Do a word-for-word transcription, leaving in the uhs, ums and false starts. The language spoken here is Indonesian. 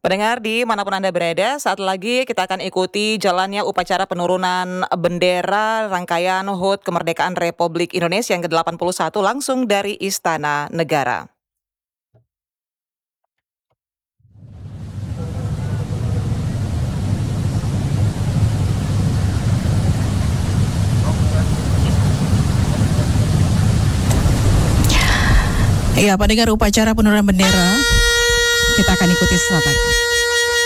Pendengar dimanapun Anda berada, saat lagi kita akan ikuti jalannya upacara penurunan bendera rangkaian H U T Kemerdekaan Republik Indonesia yang ke delapan puluh satu langsung dari Istana Negara. Iya, pendengar upacara penurunan bendera kita akan ikuti sesaat lagi.